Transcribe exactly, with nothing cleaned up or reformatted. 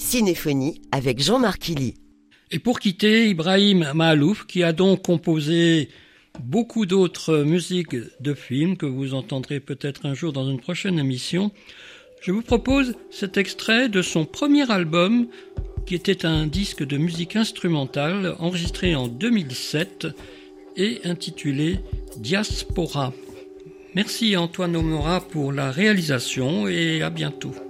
Cinéphonie avec Jean-Marc Illy. Et pour quitter, Ibrahim Mahalouf, qui a donc composé beaucoup d'autres musiques de films que vous entendrez peut-être un jour dans une prochaine émission, je vous propose cet extrait de son premier album, qui était un disque de musique instrumentale enregistré en deux mille sept et intitulé Diaspora. Merci Antoine Omora pour la réalisation et à bientôt.